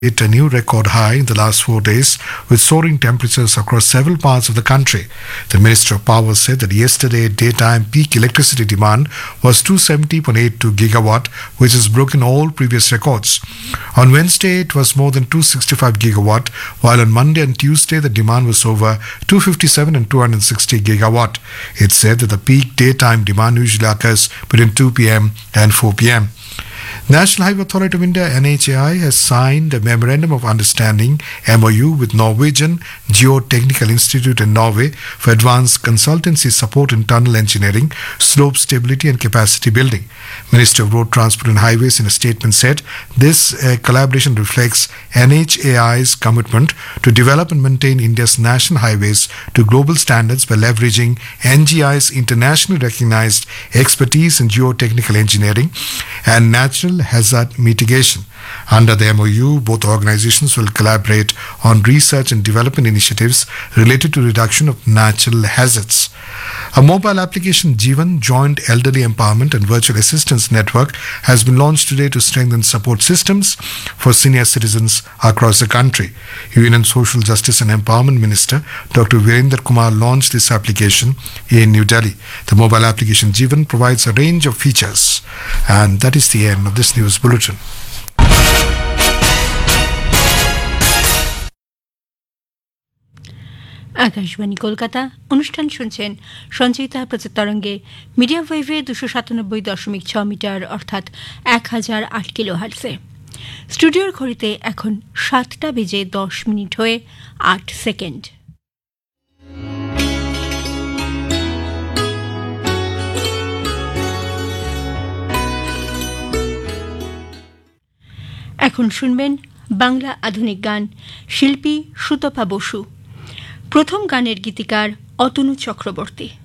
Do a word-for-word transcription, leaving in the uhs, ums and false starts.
hit a new record high in the last four days with soaring temperatures across several parts of the country. The Minister of Power said that yesterday daytime peak electricity demand was two hundred seventy point eight two gigawatt, which has broken all previous records. On Wednesday, it was more than two hundred sixty-five gigawatt, while on Monday and Tuesday the demand was over two hundred fifty-seven and two hundred sixty gigawatt. It said that the peak daytime demand usually occurs between two p.m. and four p.m. National Highway Authority of India N H A I has signed a Memorandum of Understanding M O U with Norwegian Geotechnical Institute in Norway for advanced consultancy support in tunnel engineering, slope stability and capacity building. Minister of Road Transport and Highways in a statement said this uh, collaboration reflects N H A I's commitment to develop and maintain India's national highways to global standards by leveraging N G I's internationally recognized expertise in geotechnical engineering and natural hazard mitigation. Under the M O U, both organizations will collaborate on research and development initiatives related to reduction of natural hazards. A mobile application, Jeevan, Joint Elderly Empowerment and Virtual Assistance Network, has been launched today to strengthen support systems for senior citizens across the country. Union Social Justice and Empowerment Minister Doctor Virender Kumar launched this application in New Delhi. The mobile application, Jeevan, provides a range of features. And that is the end of this news bulletin. Akashvani Kolkata অনুষ্ঠান শুনছেন সঞ্চিতা প্রচার তরঙ্গে medium ওয়েভে দুশো সাতানব্বই দশমিক ছ metre অর্থাৎ এক হাজার আট কিলো হার্টসে। স্টুডিওর ঘড়িতে এখন সাতটা বেজে দশ মিনিট হয়ে আট সেকেন্ড। এখন শুনবেন বাংলা আধুনিক গান, শিল্পী সুতপা বসু। প্রথম গানের গীতিকার অতনু চক্রবর্তী।